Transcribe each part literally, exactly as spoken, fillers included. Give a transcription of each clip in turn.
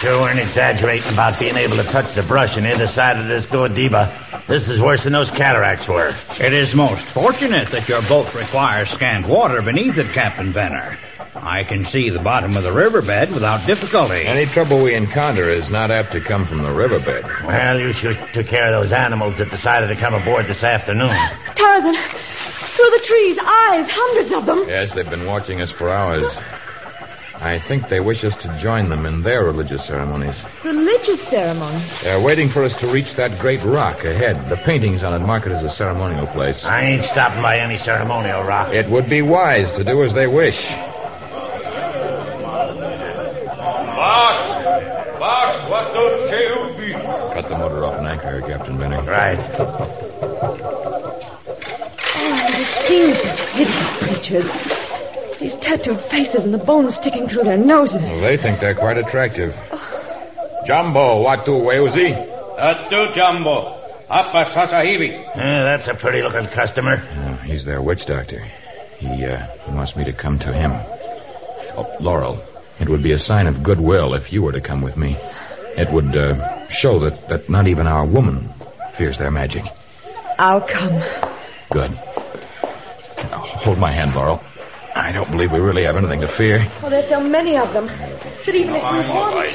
sure weren't exaggerating about being able to touch the brush on either side of this Gordiba. This is worse than those cataracts were. It is most fortunate that your boat requires scant water beneath it, Captain Venner. I can see the bottom of the riverbed without difficulty. Any trouble we encounter is not apt to come from the riverbed. Well, you sure took care of those animals that decided to come aboard this afternoon. Tarzan, through the trees, eyes, hundreds of them. Yes, they've been watching us for hours. I think they wish us to join them in their religious ceremonies. Religious ceremonies? They're waiting for us to reach that great rock ahead. The paintings on it mark it as a ceremonial place. I ain't stopping by any ceremonial rock. It would be wise to do as they wish. Boss! Boss, what do you be? Cut the motor off and anchor here, Captain Benning. Right. Oh, it seems such hideous creatures. These tattooed faces and the bones sticking through their noses. Well, they think they're quite attractive. Jumbo, what do weusi? Atu Jumbo. Apa Sasahibi. Yeah, that's a pretty-looking customer. Oh, he's their witch doctor. He, uh, wants me to come to him. Oh, Laurel, it would be a sign of goodwill if you were to come with me. It would, uh, show that, that not even our woman fears their magic. I'll come. Good. Now, hold my hand, Laurel. I don't believe we really have anything to fear. Oh, there's so many of them that even if we wanted...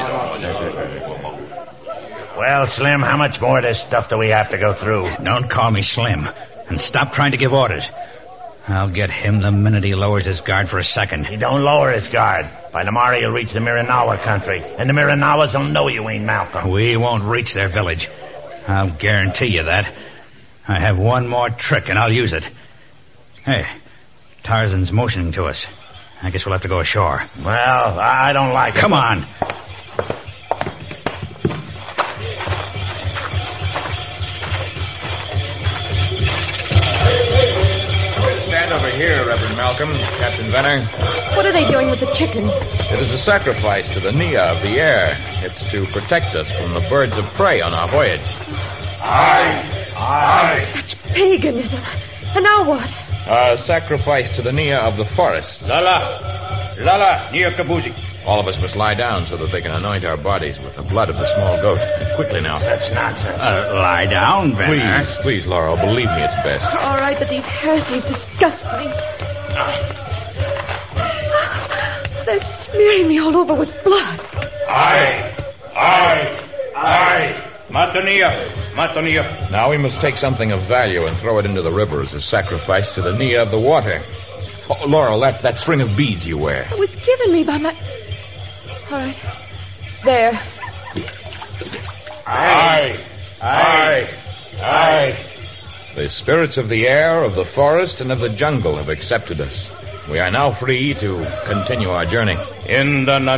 Well, Slim, how much more of this stuff do we have to go through? Don't call me Slim. And stop trying to give orders. I'll get him the minute he lowers his guard for a second. He don't lower his guard. By tomorrow he'll reach the Miranawa country. And the Miranawas will know you ain't Malcolm. We won't reach their village. I'll guarantee you that. I have one more trick, and I'll use it. Hey, Tarzan's motioning to us. I guess we'll have to go ashore. Well, I don't like it. Come on. Stand over here, Reverend Malcolm, Captain Venner. What are they doing with the chicken? It is a sacrifice to the Nia of the air. It's to protect us from the birds of prey on our voyage. Aye, aye. Such paganism. And now what? A sacrifice to the Nia of the forest. Lala. Lala, Nia Kabuzi. All of us must lie down so that they can anoint our bodies with the blood of the small goat. Quickly now. Such nonsense. Uh, lie down, Venner. Please, please, Laurel, believe me, it's best. All right, but these heresies disgust me. They're smearing me all over with blood. Aye, aye, aye. Matonia, Matonia. Now we must take something of value and throw it into the river as a sacrifice to the Nia of the water. Oh, Laurel, that, that string of beads you wear. It was given me by my... All right. There. Aye, aye, aye. The spirits of the air, of the forest, and of the jungle have accepted us. We are now free to continue our journey. In the